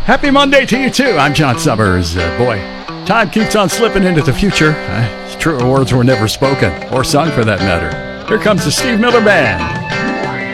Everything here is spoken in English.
Happy Monday to you, too. I'm John Summers. Boy, time keeps on slipping into the future. Truer words were never spoken, or sung for that matter. Here comes the Steve Miller Band.